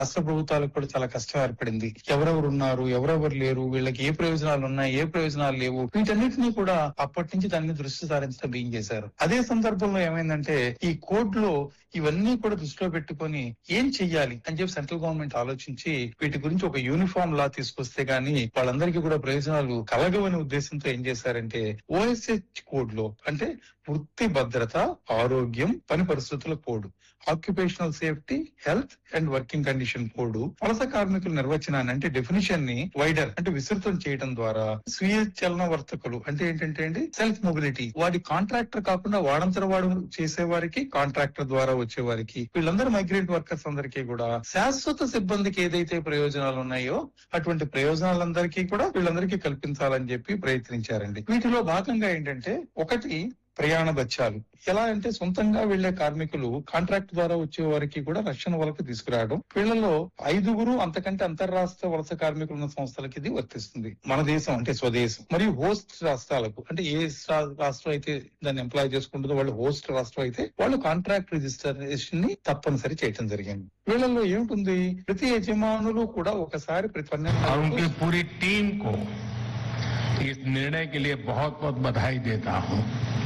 రాష్ట్ర ప్రభుత్వాలకు కూడా చాలా కష్టం ఏర్పడింది. ఎవరెవరు ఉన్నారు, ఎవరెవరు లేరు, వీళ్ళకి ఏ ప్రయోజనాలు ఉన్నాయి, ఏ ప్రయోజనాలు లేవు, వీటన్నిటినీ కూడా అప్పటి నుంచి దాని మీద దృష్టి సారించడం బిగిన్ చేశారు. అదే సందర్భంలో ఏమైందంటే ఈ కోడ్ లో ఇవన్నీ కూడా దృష్టిలో పెట్టుకొని ఏం చెయ్యాలి అని చెప్పి సెంట్రల్ గవర్నమెంట్ ఆలోచించి వీటి గురించి ఒక యూనిఫామ్ లా తీసుకొస్తే గానీ వాళ్ళందరికీ కూడా ప్రయోజనాలు కలగవనే ఉద్దేశంతో ఏం చేశారంటే ఓఎస్హెచ్ కోడ్ లో, అంటే వృత్తి భద్రత, ఆరోగ్యం, పని పరిస్థితుల code, occupational safety, health and working condition code, వలస కార్మికుల నిర్వచనాన్ని అంటే డెఫినిషన్ ని వైడర్ అంటే విస్తృతం చేయడం ద్వారా స్వీయ చలన వర్తకులు అంటే ఏంటంటే అండి సెల్ఫ్ మొబిలిటీ, వాడి కాంట్రాక్టర్ కాకుండా వాడంతర వాడు చేసే వారికి, కాంట్రాక్టర్ ద్వారా వచ్చే వారికి, వీళ్ళందరూ మైగ్రెంట్ వర్కర్స్ అందరికీ కూడా శాశ్వత సిబ్బందికి ఏదైతే ప్రయోజనాలు ఉన్నాయో అటువంటి ప్రయోజనాలందరికీ కూడా వీళ్ళందరికీ కల్పించాలని చెప్పి ప్రయత్నించారండి. వీటిలో భాగంగా ఏంటంటే ఒకటి ప్రయాణ భత్యాలు. ఎలా అంటే సొంతంగా వెళ్లే కార్మికులు కాంట్రాక్ట్ ద్వారా వచ్చే వారికి కూడా రక్షణ వలకు తీసుకురావడం. వీళ్లలో 5 అంతకంటే అంతర్రాష్ట్ర వలస కార్మికులు ఉన్న సంస్థలకి ఇది వర్తిస్తుంది. మన దేశం అంటే స్వదేశం మరియు హోస్ట్ రాష్ట్రాలకు అంటే ఏ రాష్ట్రం అయితే దాన్ని ఎంప్లాయ్ చేసుకుంటుందో వాళ్ళు హోస్ట్ రాష్ట్రం అయితే వాళ్ళు కాంట్రాక్ట్ రిజిస్ట్రేషన్ ని తప్పనిసరి చేయడం జరిగింది. వీళ్ళలో ఏమిటి, ప్రతి యజమానులు కూడా ఒకసారి ప్రతి 12 पूरी टीम को इस निर्णय के लिए बहुत बहुत बधाई देता हूं।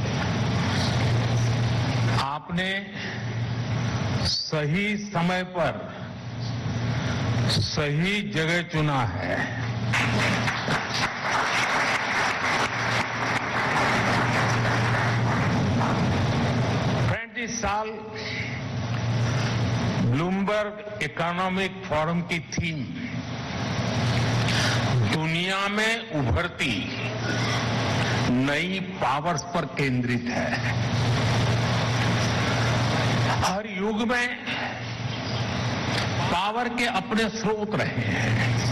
आपने सही समय पर सही जगह चुना है। 35 साल ब्लूमबर्ग इकोनॉमिक फोरम की थीम दुनिया में उभरती नई पावर्स पर केंद्रित है। हर युग में पावर के अपने स्रोत रहे हैं,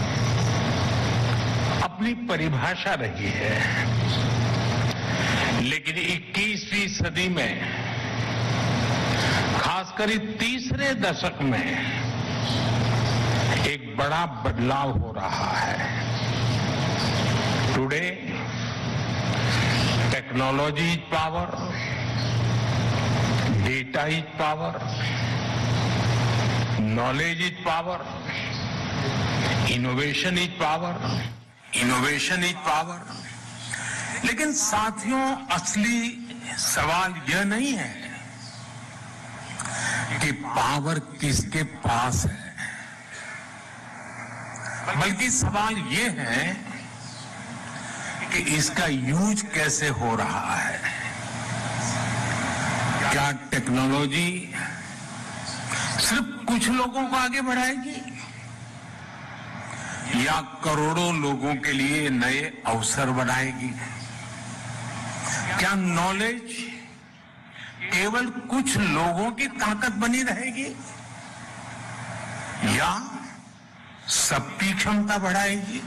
अपनी परिभाषा रही है, लेकिन 21वीं सदी में खासकर तीसरे दशक में एक बड़ा बदलाव हो रहा है। Today, technology is power, data is power, knowledge is power, innovation is power, innovation is power. लेकिन साथियों, असली सवाल यह नहीं है कि पावर किसके पास है, बल्कि सवाल यह है कि इसका यूज कैसे हो रहा है। क्या टेक्नोलॉजी सिर्फ कुछ लोगों को आगे बढ़ाएगी या करोड़ों लोगों के लिए नए अवसर बनाएगी? क्या नॉलेज केवल कुछ लोगों की ताकत बनी रहेगी या सबकी क्षमता बढ़ाएगी?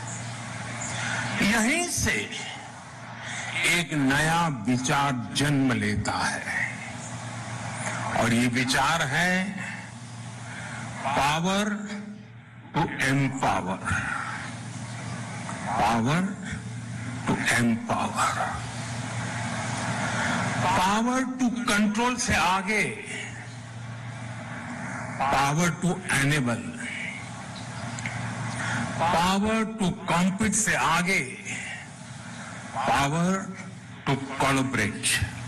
यहीं से एक नया विचार जन्म लेता है और ये विचार है power to empower, power to empower. Power to control से आगे power to enable, power to compete से आगे power to collaborate,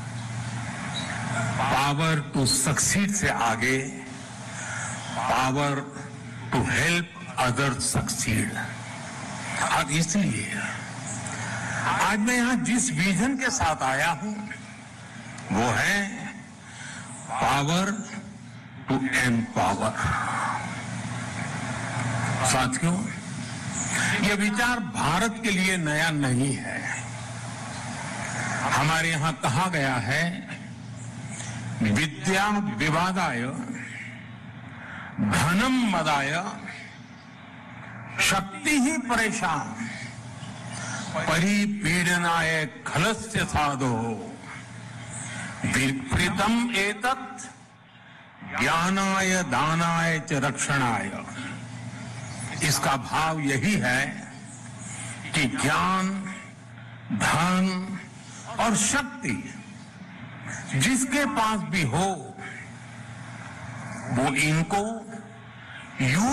power to succeed से आगे power to help other succeed. और इसलिए आज मैं यहां जिस विजन के साथ आया हूं वो है पावर टू एम्पावर। साथियों, यह विचार भारत के लिए नया नहीं है। हमारे यहां कहा गया है विद्या विवादाय धनम मदाय शक्ति ही परेशान परिपीडनाय खलस्य साधो विपरीतम एतत् ज्ञानाय दानाय च रक्षणाय। इसका भाव यही है कि ज्ञान, धन और शक्ति जिसके पास भी हो वो इनको यू